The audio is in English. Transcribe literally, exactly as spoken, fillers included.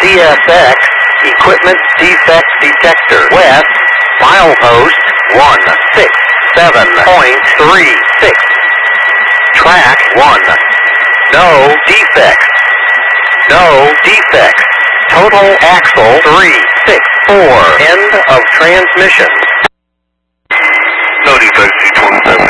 C S X, Equipment Defect Detector. West, milepost one six seven point three six. Track one. No defects. No defects. Total axle three six four. End of transmission.